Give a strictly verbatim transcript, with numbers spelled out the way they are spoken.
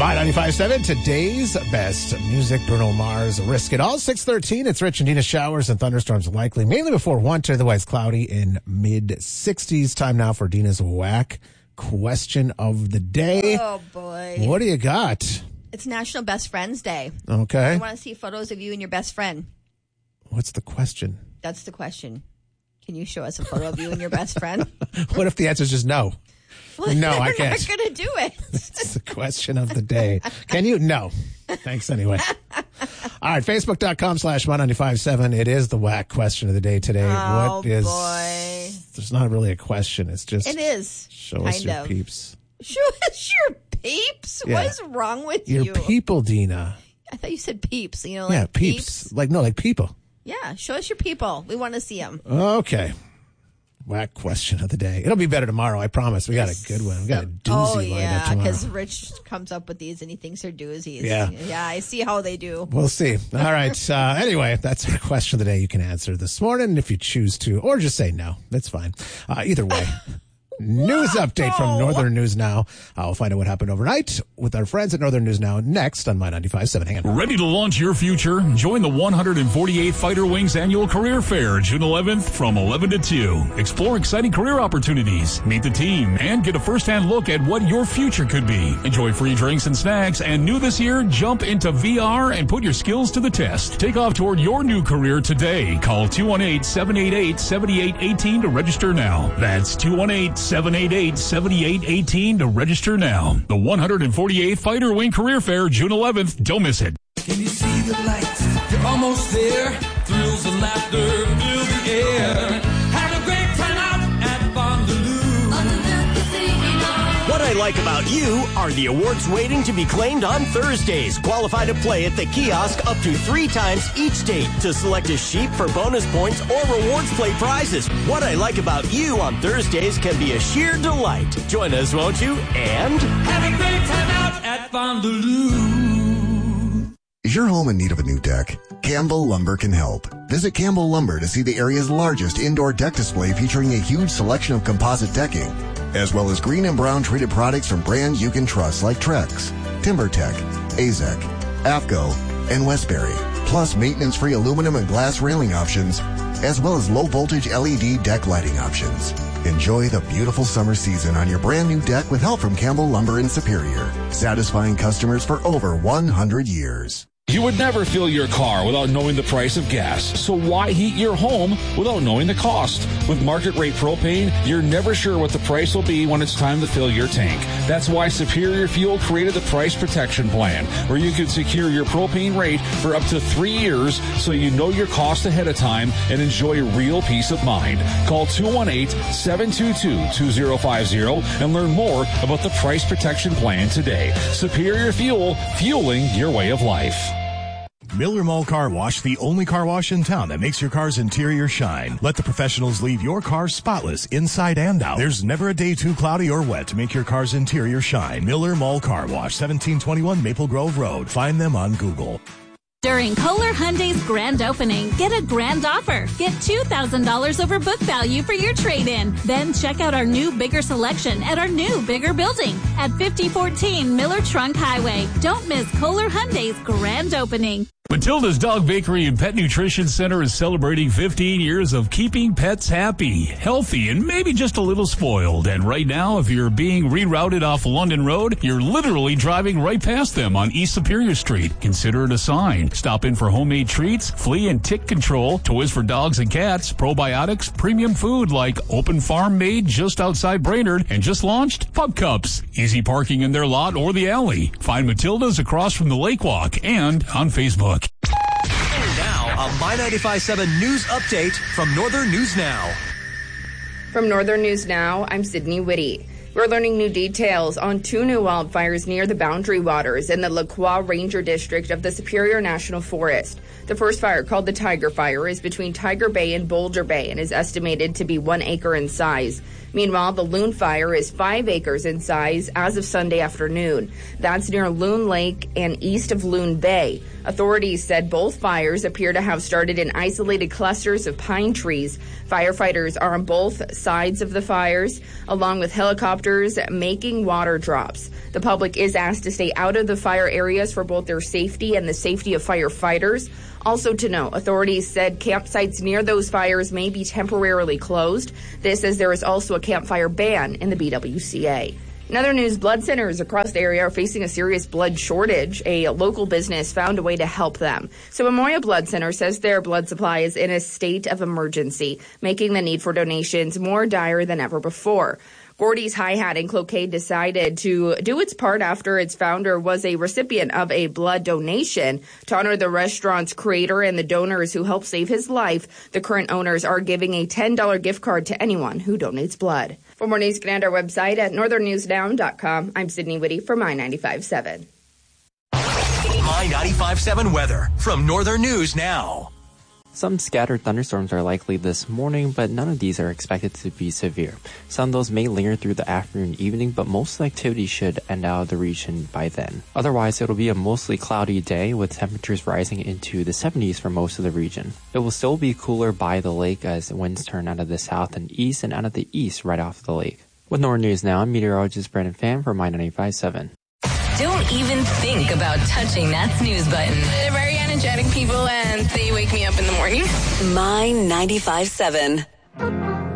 My ninety-five point seven, today's best music, Bruno Mars, Risk It All. six thirteen, it's Rich and Dina. Showers and thunderstorms likely, mainly before winter, otherwise cloudy in mid sixties. Time now for Dina's whack question of the day. Oh, boy. What do you got? It's National Best Friends Day. Okay. I want to see photos of you and your best friend. What's the question? That's the question. Can you show us a photo of you and your best friend? What if the answer is just no? Well, no, I We're can't. not going to do it. It's the question of the day. Can you? No. Thanks anyway. All right, Facebook.com slash My ninety-five point seven. It is the whack question of the day today. Oh, what is, boy. There's not really a question. It's just. It is. Show us kind your of. peeps. Show us your peeps? Yeah. What is wrong with Your you? people, Dina. I thought you said peeps. You know, like Yeah, peeps. peeps. Like, no, like people. Yeah, show us your people. We want to see them. Okay. Whack question of the day. It'll be better tomorrow, I promise. We got a good one. We got a doozy Oh, lined up yeah, tomorrow. because Rich comes up with these and he thinks they're doozies. Yeah. Yeah, I see how they do. We'll see. All right. Uh, anyway, that's our question of the day. You can answer this morning if you choose to, or just say no. That's fine. Uh, either way. News update from Northern News Now. I'll find out what happened overnight with our friends at Northern News Now next on My ninety-five point seven. Hang on. Ready to launch your future? Join the one hundred forty-eighth Fighter Wings Annual Career Fair June eleventh from eleven to two. Explore exciting career opportunities, meet the team, and get a first-hand look at what your future could be. Enjoy free drinks and snacks, and new this year, jump into V R and put your skills to the test. Take off toward your new career today. Call two one eight, seven eight eight, seven eight one eight to register now. That's two one eight, seven eight eight, seven eight one eight to register now. The one hundred forty-eighth Fighter Wing Career Fair, June eleventh. Don't miss it. Can you see the lights? You're almost there. Thrills and laughter fill the air. Have a great time out at Bondaloo. What I like about you are the awards waiting to be claimed on Thursdays. Qualify to play at the kiosk up to three times each date to select a sheep for bonus points or rewards play prizes. What I like about you on Thursdays can be a sheer delight. Join us, won't you? And Have a great time out at Bondaloo. Is your home in need of a new deck? Campbell Lumber can help. Visit Campbell Lumber to see the area's largest indoor deck display featuring a huge selection of composite decking, as well as green and brown treated products from brands you can trust like Trex, TimberTech, Azek, AFCO, and Westbury, plus maintenance-free aluminum and glass railing options, as well as low-voltage L E D deck lighting options. Enjoy the beautiful summer season on your brand new deck with help from Campbell Lumber in Superior, satisfying customers for over one hundred years. You would never fill your car without knowing the price of gas, so why heat your home without knowing the cost? With market rate propane, you're never sure what the price will be when it's time to fill your tank. That's why Superior Fuel created the Price Protection Plan, where you can secure your propane rate for up to three years so you know your cost ahead of time and enjoy real peace of mind. Call two one eight, seven two two, two zero five zero and learn more about the Price Protection Plan today. Superior Fuel, fueling your way of life. Miller Mall Car Wash, the only car wash in town that makes your car's interior shine. Let the professionals leave your car spotless inside and out. There's never a day too cloudy or wet to make your car's interior shine. Miller Mall Car Wash, seventeen twenty-one Maple Grove Road. Find them on Google. During Kohler Hyundai's grand opening, get a grand offer. Get two thousand dollars over book value for your trade-in. Then check out our new bigger selection at our new bigger building at fifty fourteen Miller Trunk Highway. Don't miss Kohler Hyundai's grand opening. Matilda's Dog Bakery and Pet Nutrition Center is celebrating fifteen years of keeping pets happy, healthy, and maybe just a little spoiled. And right now, if you're being rerouted off London Road, you're literally driving right past them on East Superior Street. Consider it a sign. Stop in for homemade treats, flea and tick control, toys for dogs and cats, probiotics, premium food like Open Farm made just outside Brainerd, and just launched Pub Cups. Easy parking in their lot or the alley. Find Matilda's across from the Lake Walk and on Facebook. And now, a My ninety-five point seven news update from Northern News Now. From Northern News Now, I'm Sydney Whitty. We're learning new details on two new wildfires near the Boundary Waters in the La Croix Ranger District of the Superior National Forest. The first fire, called the Tiger Fire, is between Tiger Bay and Boulder Bay and is estimated to be one acre in size. Meanwhile, the Loon Fire is five acres in size as of Sunday afternoon. That's near Loon Lake and east of Loon Bay. Authorities said both fires appear to have started in isolated clusters of pine trees. Firefighters are on both sides of the fires, along with helicopters making water drops. The public is asked to stay out of the fire areas for both their safety and the safety of firefighters. Also to note, authorities said campsites near those fires may be temporarily closed. This as there is also a campfire ban in the B W C A. In other news, blood centers across the area are facing a serious blood shortage. A local business found a way to help them. So Memorial Blood Center says their blood supply is in a state of emergency, making the need for donations more dire than ever before. Gordy's Hi-Hat in Cloquet decided to do its part after its founder was a recipient of a blood donation. To honor the restaurant's creator and the donors who helped save his life, the current owners are giving a ten dollars gift card to anyone who donates blood. For more news, get on our website at northern news now dot com. I'm Sydney Whitty for My ninety-five point seven. My ninety-five point seven weather from Northern News Now. Some scattered thunderstorms are likely this morning, but none of these are expected to be severe. Some of those may linger through the afternoon and evening, but most of the activity should end out of the region by then. Otherwise, it'll be a mostly cloudy day with temperatures rising into the seventies for most of the region. It will still be cooler by the lake as winds turn out of the south and east and out of the east right off the lake. With Northern News Now, I'm meteorologist Brandon Pham for My ninety-five point seven. Don't even think about touching that snooze button. They're very energetic people and they wake me up in the morning. My ninety-five point seven.